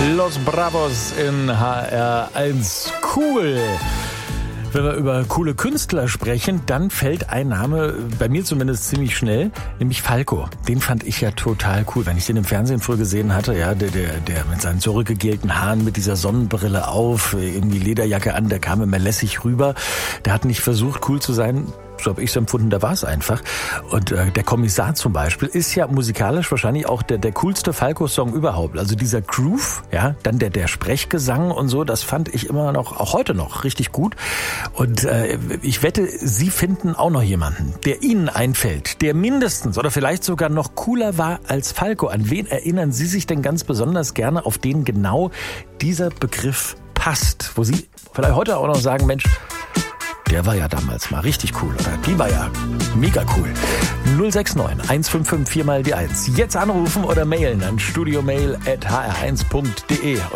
Los Bravos in HR1. Cool. Wenn wir über coole Künstler sprechen, dann fällt ein Name, bei mir zumindest ziemlich schnell, nämlich Falco. Den fand ich ja total cool. Wenn ich den im Fernsehen früher gesehen hatte, ja, der mit seinen zurückgegelten Haaren, mit dieser Sonnenbrille auf, irgendwie Lederjacke an, der kam immer lässig rüber. Der hat nicht versucht, cool zu sein. So habe ich es empfunden, da war es einfach. Und der Kommissar zum Beispiel ist ja musikalisch wahrscheinlich auch der coolste Falco-Song überhaupt. Also dieser Groove, ja, dann der Sprechgesang und so, das fand ich immer noch, auch heute noch, richtig gut. Und ich wette, Sie finden auch noch jemanden, der Ihnen einfällt, der mindestens oder vielleicht sogar noch cooler war als Falco. An wen erinnern Sie sich denn ganz besonders gerne, auf den genau dieser Begriff passt? Wo Sie vielleicht heute auch noch sagen, Mensch, der war ja damals mal richtig cool, oder? Die war ja mega cool. 069 155 4 mal die 1. Jetzt anrufen oder mailen an studiomail@hr1.de.